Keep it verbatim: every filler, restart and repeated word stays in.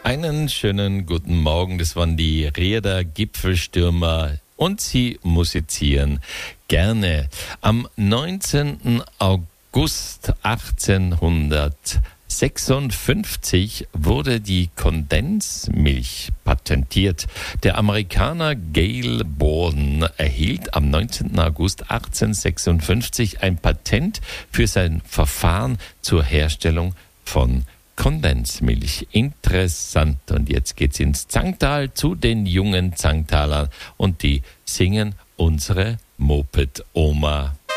Einen schönen guten Morgen. Das waren die Rieder Gipfelstürmer und sie musizieren gerne. Am neunzehnten August achtzehnhundertsechsundfünfzig wurde die Kondensmilch patentiert. Der Amerikaner Gale Borden erhielt am neunzehnten August achtzehnhundertsechsundfünfzig ein Patent für sein Verfahren zur Herstellung von Kondensmilch. Interessant. Und jetzt geht's ins Zangtal zu den jungen Zangtalern und die singen unsere Moped-Oma.